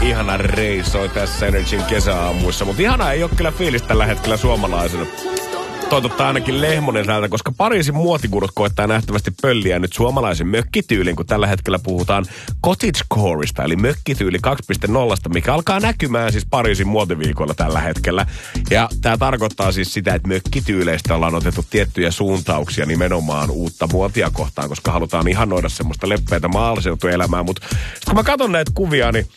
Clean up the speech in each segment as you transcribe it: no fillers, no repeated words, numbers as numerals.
ihana reissoi tässä Energyn kesäaamuissa. Mutta ihana ei ole kyllä fiilis tällä hetkellä suomalaisena. Toivottaa ainakin Lehmonen täältä, koska Pariisin muotigurut koettaa nähtävästi pölliä nyt suomalaisen mökkityylin, kun tällä hetkellä puhutaan cottagecoreista, eli mökkityyli 2.0, mikä alkaa näkymään siis Pariisin muotiviikolla tällä hetkellä. Ja tämä tarkoittaa siis sitä, että mökkityyleistä ollaan otettu tiettyjä suuntauksia nimenomaan uutta muotia kohtaan, koska halutaan ihannoida semmoista leppeätä maaseutuelämää. Mutta kun mä katson näitä kuvia, niin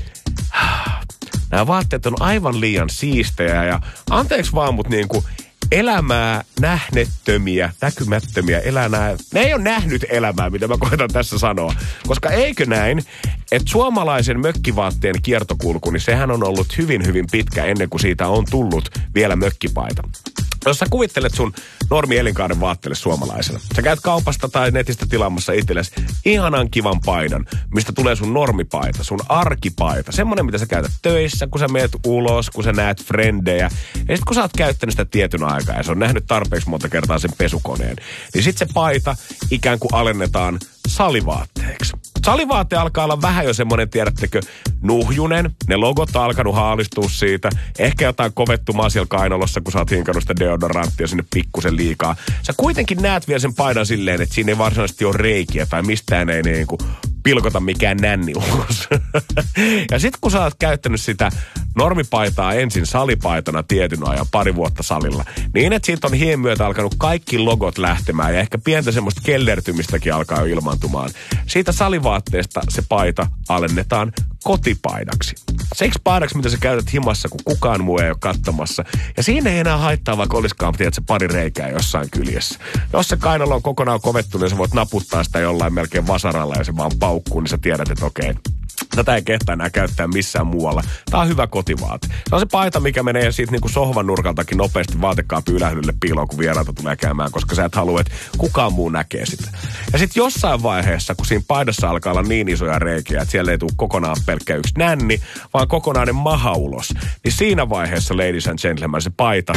nämä vaatteet on aivan liian siistejä ja anteeksi vaan, mutta niinku elämää nähnettömiä, näkymättömiä elämää. Ne ei ole nähnyt elämää, mitä mä koitan tässä sanoa. Koska eikö näin, että suomalaisen mökkivaatteen kiertokulku, niin sehän on ollut hyvin, hyvin pitkä ennen kuin siitä on tullut vielä mökkipaita. Jos sä kuvittelet sun normi-elinkaaren vaatteelle suomalaisena, sä käyt kaupasta tai netistä tilaamassa itsellesi ihanan kivan paidan, mistä tulee sun normipaita, sun arkipaita. Semmoinen, mitä sä käytät töissä, kun sä meet ulos, kun sä näet frendejä. Ja sit kun sä oot käyttänyt sitä tietyn aikaa ja se on nähnyt tarpeeksi monta kertaa sen pesukoneen, niin sit se paita ikään kuin alennetaan salivaatteeksi. Salivaate alkaa olla vähän jo semmoinen, tiedättekö, nuhjunen. Ne logot on alkanut haalistua siitä. Ehkä jotain kovettumaa siellä kainalossa, kun sä oot hinkannut sitä deodoranttia sinne pikkusen liikaa. Sä kuitenkin näet vielä sen paidan silleen, että siinä ei varsinaisesti ole reikiä tai mistään ei niinku pilkota mikään nänni ulos. Ja sit kun sä oot käyttänyt sitä normipaitaa ensin salipaitana tietyn ajan, pari vuotta salilla, niin että siitä on hien myötä alkanut kaikki logot lähtemään ja ehkä pientä semmoista kellertymistäkin alkaa jo ilmaantumaan. Siitä salivaatteesta se paita alennetaan kotipaidaksi. Seksi paidaksi, mitä sä käytät himassa, kun kukaan muu ei ole katsomassa. Ja siinä ei enää haittaa, vaikka olisikaan se pari reikää jossain kyljessä. Jos se kainalo on kokonaan kovettunut, niin sä voit naputtaa sitä jollain melkein vasaralla ja se vaan paukkuu, niin sä tiedät, että okei. Tätä ei kehtaa enää käyttää missään muualla. Tää on hyvä kotivaate. Se on se paita, mikä menee siitä niinku sohvan nurkaltakin nopeasti vaatekaapin ylähdylle piiloon, kun vieraita tulee käymään, koska sä et halua, että kukaan muu näkee sitä. Ja sit jossain vaiheessa, kun siinä paidassa alkaa olla niin isoja reikiä, että siellä ei tule kokonaan pelkkä yksi nänni, vaan kokonainen maha ulos, niin siinä vaiheessa, ladies and gentlemen, se paita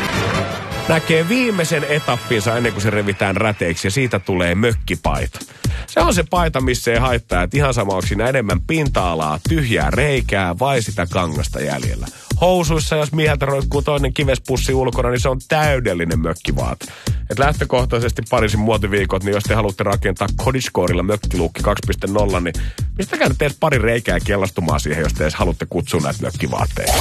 näkee viimeisen etappinsa ennen kuin se revitään räteiksi ja siitä tulee mökkipaita. Se on se paita, missä ei haittaa, että ihan sama onko siinä enemmän pinta-alaa, tyhjää reikää vai sitä kangasta jäljellä. Housuissa, jos mieheltä roikkuu toinen kivespussi ulkona, niin se on täydellinen mökkivaate. Et lähtökohtaisesti Pariisin muotiviikot, niin jos te haluatte rakentaa cottagecorella mökkiluukki 2.0, niin mistäkään nyt edes pari reikää kellastumaan siihen, jos te edes haluatte kutsua näitä mökkivaatteita.